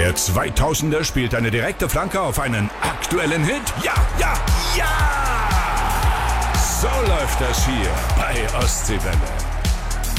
Der 2000er spielt eine direkte Flanke auf einen aktuellen Hit. Ja, ja, ja! So läuft das hier bei Ostseewelle.